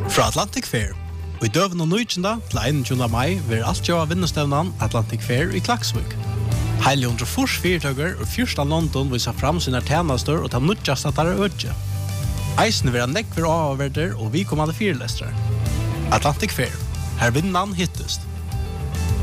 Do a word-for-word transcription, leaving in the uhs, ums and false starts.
Fra Atlantic Fair. Og i døven og nøykjenda til einogtjúgunda mai vil alt gjøre vinnestevnan Atlantic Fair i Klaksvik. Heile hundre fors fyrtøkker og fyrsta London viser fram sine tjenester og ta nødjast at det er ødje. Eisen vil ha nekver avverder og vi kommande fyrlestere. Atlantic Fair. Her vinnan hittest.